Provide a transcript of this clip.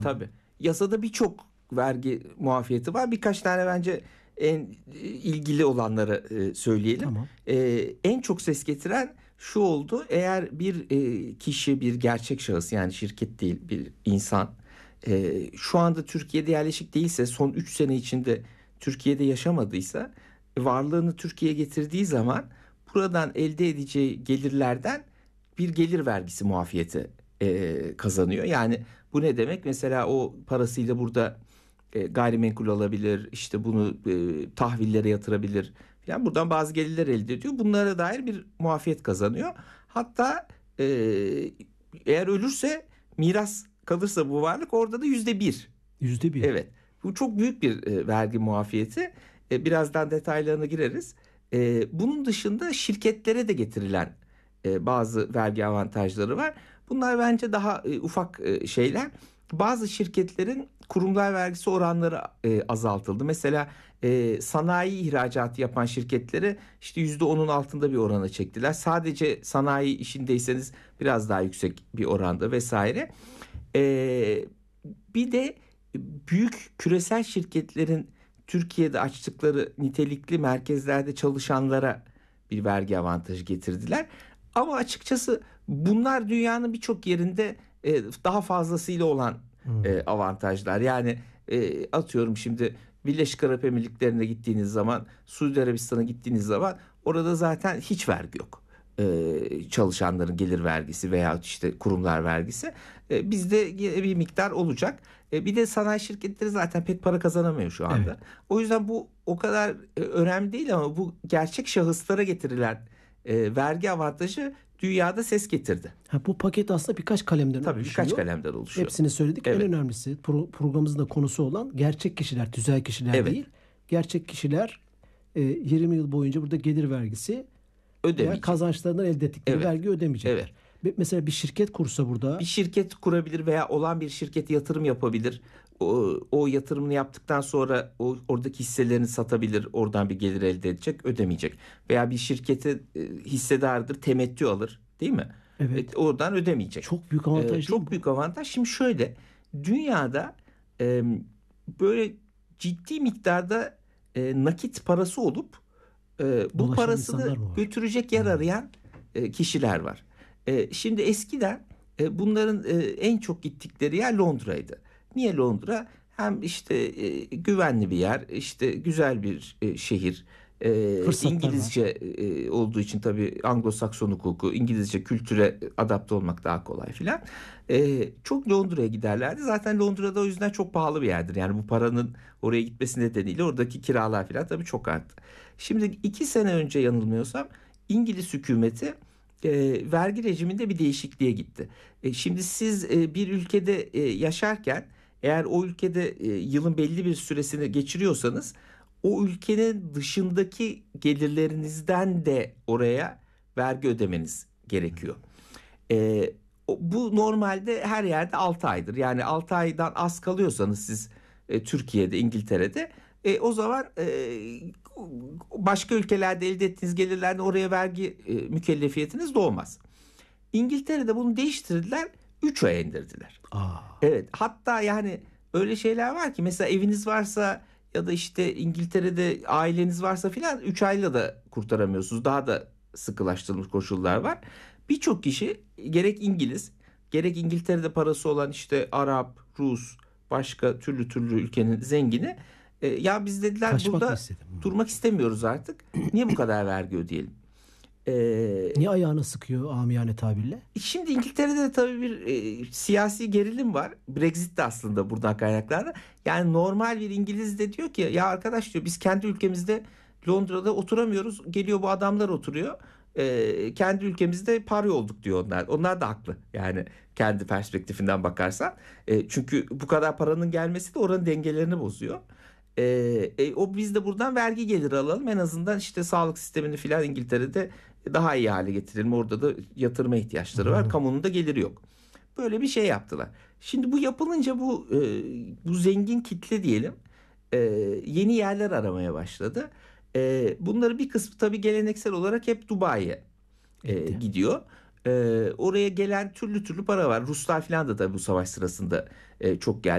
Tabii. Yasada birçok vergi muafiyeti var. Birkaç tane bence en ilgili olanları söyleyelim. Tamam. En çok ses getiren şu oldu. Eğer bir kişi, bir gerçek şahıs, yani şirket değil bir insan şu anda Türkiye'de yerleşik değilse, son 3 sene içinde Türkiye'de yaşamadıysa, varlığını Türkiye'ye getirdiği zaman buradan elde edeceği gelirlerden bir gelir vergisi muafiyeti kazanıyor. Yani bu ne demek? Mesela o parasıyla burada gayrimenkul alabilir, işte bunu tahvillere yatırabilir falan. Buradan bazı gelirler elde ediyor. Bunlara dair bir muafiyet kazanıyor. Hatta e, eğer ölürse, miras kalırsa bu varlık, orada da %1. %1. Evet. Bu çok büyük bir vergi muafiyeti. Birazdan detaylarına gireriz. Bunun dışında şirketlere de getirilen bazı vergi avantajları var. Bunlar bence daha ufak şeyler. Bazı şirketlerin kurumlar vergisi oranları azaltıldı. Mesela sanayi ihracatı yapan şirketlere işte %10'un altında bir orana çektiler. Sadece sanayi işindeyseniz biraz daha yüksek bir oranda vesaire. E, Bir de büyük küresel şirketlerin Türkiye'de açtıkları nitelikli merkezlerde çalışanlara bir vergi avantajı getirdiler. Ama açıkçası bunlar dünyanın birçok yerinde daha fazlasıyla olan avantajlar. Yani atıyorum şimdi Birleşik Arap Emirlikleri'ne gittiğiniz zaman, Suudi Arabistan'a gittiğiniz zaman orada zaten hiç vergi yok. Çalışanların gelir vergisi veya işte kurumlar vergisi. Bizde bir miktar olacak. Bir de sanayi şirketleri zaten pek para kazanamıyor şu Evet. anda. O yüzden bu o kadar önemli değil, ama bu gerçek şahıslara getirilen vergi avantajı dünyada ses getirdi. Bu paket aslında birkaç kalemden Tabii birkaç oluşuyor. kalemden oluşuyor. Hepsini söyledik. En Evet, önemlisi programımızın da konusu olan gerçek kişiler, tüzel kişiler evet. değil. Gerçek kişiler 20 yıl boyunca burada gelir vergisi veya Ödemeyecek. kazançlarından elde ettikleri Evet, vergi ödemeyecekler. evet. Mesela bir şirket kursa Bir burada şirket kurabilir veya olan bir şirkete yatırım yapabilir. O yatırımını yaptıktan sonra oradaki hisselerini satabilir. Oradan bir gelir elde edecek, ödemeyecek. Veya bir şirkete hissedardır, temettü alır, değil mi? evet, Oradan ödemeyecek. çok büyük avantaj değil mi Çok bu? büyük avantaj. Şimdi şöyle, dünyada e, böyle ciddi miktarda nakit parası olup bu Dolaşan parasını insanlar mı var? götürecek yer arayan kişiler var. Şimdi eskiden bunların en çok gittikleri yer Londra'ydı. Niye Londra? Hem işte güvenli bir yer, işte güzel bir şehir. Fırsatlar İngilizce var. olduğu için tabii Anglo-Sakson hukuku, İngilizce kültüre adapte olmak daha kolay filan. Çok Londra'ya giderlerdi. Zaten Londra'da o yüzden çok pahalı bir yerdir. Yani bu paranın oraya gitmesi nedeniyle oradaki kiralar filan tabii çok arttı. Şimdi 2 sene önce yanılmıyorsam İngiliz hükümeti vergi rejiminde bir değişikliğe gitti. Şimdi siz bir ülkede yaşarken, eğer o ülkede yılın belli bir süresini geçiriyorsanız, o ülkenin dışındaki gelirlerinizden de oraya vergi ödemeniz gerekiyor. E, Bu normalde her yerde 6 aydır. Yani 6 aydan az kalıyorsanız siz Türkiye'de, İngiltere'de, o zaman başka ülkelerde elde ettiğiniz gelirlerden oraya vergi mükellefiyetiniz doğmaz. İngiltere'de bunu değiştirdiler, 3 aya indirdiler. Aa, Evet, hatta yani öyle şeyler var ki, mesela eviniz varsa ya da işte İngiltere'de aileniz varsa filan, 3 ayla da kurtaramıyorsunuz. Daha da sıkılaştırılmış koşullar var. Birçok kişi, gerek İngiliz gerek İngiltere'de parası olan işte Arap, Rus, başka türlü türlü ülkenin zengini, ya biz dediler kaçmak mı burada istedim? durmak istemiyoruz artık. Niye bu kadar vergi ödeyelim? E, Niye ayağını sıkıyor amiyane tabirle? Şimdi İngiltere'de de tabii bir siyasi gerilim var. Brexit de aslında buradan kaynaklandı. Yani normal bir İngiliz de diyor ki, ya arkadaş diyor, biz kendi ülkemizde Londra'da oturamıyoruz. Geliyor bu adamlar oturuyor. Kendi ülkemizde pari olduk diyor onlar. Onlar da haklı. Yani kendi perspektifinden bakarsan. Çünkü bu kadar paranın gelmesi de oranın dengelerini bozuyor. Biz de buradan vergi geliri alalım. En azından işte sağlık sistemini filan İngiltere'de daha iyi hale getirelim. Orada da yatırıma ihtiyaçları var. Hmm. Kamunun da geliri yok. Böyle bir şey yaptılar. Şimdi bu yapılınca bu zengin kitle diyelim e, yeni yerler aramaya başladı. Bunların bir kısmı tabii geleneksel olarak hep Dubai'ye Gitti. gidiyor. Oraya gelen türlü türlü para var. Ruslar filan da tabii bu savaş sırasında çok geldi.